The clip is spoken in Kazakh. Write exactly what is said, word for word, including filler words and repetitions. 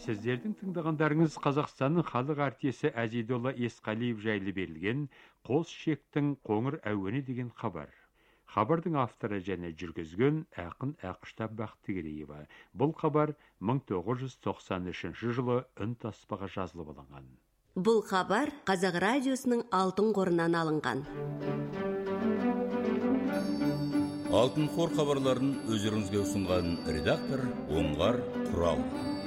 Сіздердің тыңдағандарыңыз Қазақстанның халық артисі Әзидолла Есқалиев жайлы берілген «Қос шектің қоңыр әуені» деген хабар. Хабардың авторы және жүргізген ақын Ақыштап Бақтыгереева. Бұл хабар мың тоғыз жүз тоқсан үшінші жылы үн таспаға жазылып алынған. Бұл хабар Қазақ радиосының алтын қорынан алынған. Алтын қор хабарларын өздеріңізге ұсынған редактор Оңғар Құрал.